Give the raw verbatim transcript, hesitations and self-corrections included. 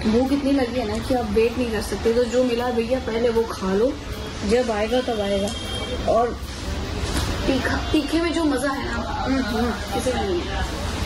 भूख इतनी लगी है ना कि आप वेट नहीं कर सकते, तो जो मिला भैया पहले वो खा लो, जब आएगा तब आएगा। और तीखा तीखे में जो मजा है ना किसी में नहीं है।